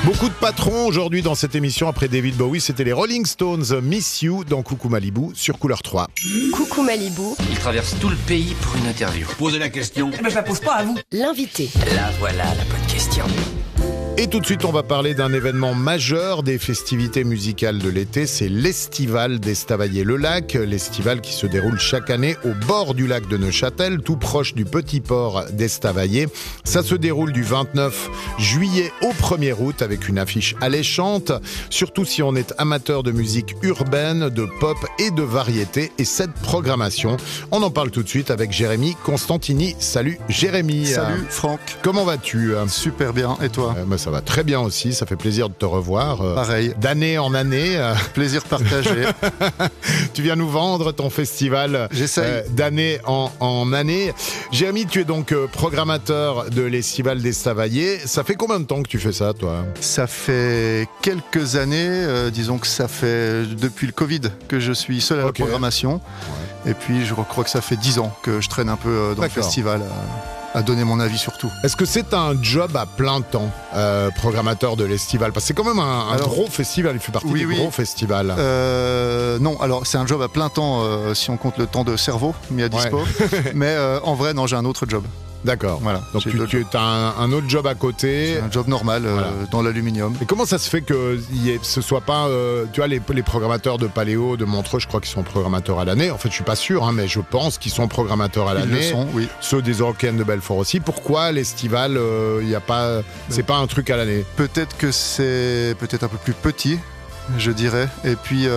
Beaucoup de patrons aujourd'hui dans cette émission. Après David Bowie, c'était les Rolling Stones, Miss You dans Coucou Malibu sur Couleur 3. Coucou Malibu. Il traverse tout le pays pour une interview. Posez la question. Mais je la pose pas à vous. L'invité. Là voilà la bonne question. Et tout de suite, on va parler d'un événement majeur des festivités musicales de l'été. C'est l'Estival d'Estavayer-le-Lac. L'Estival qui se déroule chaque année au bord du lac de Neuchâtel, tout proche du petit port d'Estavayer. Ça se déroule du 29 juillet au 1er août avec une affiche alléchante, surtout si on est amateur de musique urbaine, de pop et de variété. Et cette programmation, on en parle tout de suite avec Jérémy Constantini. Salut Jérémy. Salut Franck. Comment vas-tu ? Super bien, et toi ? Ça va très bien aussi, ça fait plaisir de te revoir. Pareil. D'année en année. Plaisir partagé. Tu viens nous vendre ton festival d'année en année. Jérémy, tu es donc programmateur de l'Estival d'Estavayer. Ça fait combien de temps que tu fais ça, toi ? Ça fait quelques années, disons que ça fait depuis le Covid que je suis seul à la programmation. Ouais. Et puis je crois que ça fait 10 ans que je traîne un peu dans le festival. À donner mon avis surtout. Est-ce que c'est un job à plein temps, programmateur de l'Estival ? Parce que c'est quand même un gros festival, il fait partie des gros festivals. Non, alors c'est un job à plein temps si on compte le temps de cerveau mis à dispo. Mais en vrai, non, j'ai un autre job. D'accord. Voilà. Donc tu as un autre job à côté. C'est un job normal dans l'aluminium. Et comment ça se fait que ce soit pas, tu vois, les programmateurs de Paléo, de Montreux, je crois qu'ils sont programmateurs à l'année. En fait, je suis pas sûr, hein, mais je pense qu'ils sont programmateurs à l'année. Ils le sont, oui. Ceux des Européennes de Belfort aussi. Pourquoi l'Estival, il y a pas, c'est pas un truc à l'année ? Peut-être que c'est un peu plus petit. Je dirais. Et puis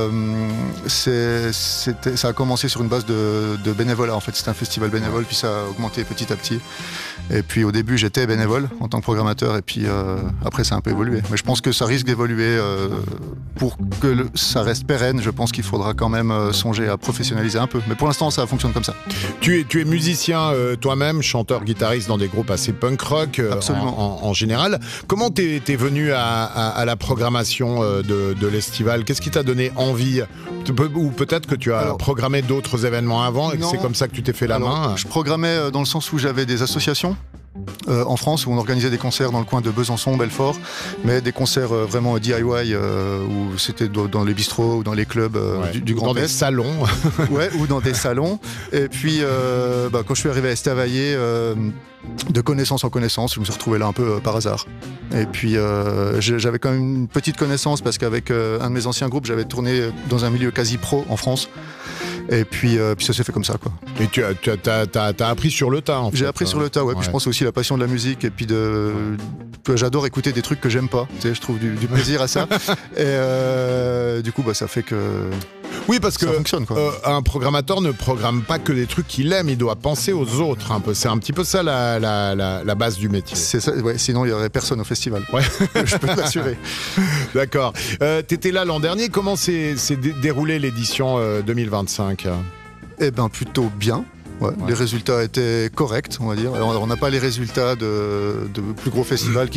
ça a commencé sur une base de bénévolat. En fait, c'était un festival bénévole, puis ça a augmenté petit à petit. Et puis au début, j'étais bénévole en tant que programmateur, et puis après, ça a un peu évolué. Mais je pense que ça risque d'évoluer pour que ça reste pérenne. Je pense qu'il faudra quand même songer à professionnaliser un peu. Mais pour l'instant, ça fonctionne comme ça. Tu es musicien toi-même, chanteur, guitariste dans des groupes assez punk rock en général. Comment t'es venu à la programmation de l'Estival ? Qu'est-ce qui t'a donné envie ? Ou peut-être que tu as programmé d'autres événements avant et que c'est comme ça que tu t'es fait la main ? Je programmais dans le sens où j'avais des associations en France où on organisait des concerts dans le coin de Besançon, Belfort, mais des concerts vraiment DIY où c'était dans les bistrots ou dans les clubs du Grand Est. Dans des salons. Ou dans des salons. Et puis quand je suis arrivé à Estavayer, de connaissance en connaissance, je me suis retrouvé là un peu par hasard. Et puis j'avais quand même une petite connaissance parce qu'avec un de mes anciens groupes, j'avais tourné dans un milieu quasi pro en France. Et puis ça s'est fait comme ça, quoi. Et t'as appris sur le tas, en fait. J'ai appris sur le tas, ouais. Puis je pense aussi la passion de la musique et puis j'adore écouter des trucs que j'aime pas. Tu sais, je trouve du plaisir à ça. Et du coup, ça fait que. Oui, parce que un programmateur ne programme pas que des trucs qu'il aime, il doit penser aux autres un peu. C'est un petit peu ça la base du métier. C'est ça, ouais, sinon il n'y aurait personne au festival. Ouais. Je peux t'assurer. D'accord. T'étais là l'an dernier, comment s'est déroulée l'édition 2025 ? Eh bien, plutôt bien. Ouais. Les résultats étaient corrects, on va dire. Alors, on n'a pas les résultats de plus gros festivals qui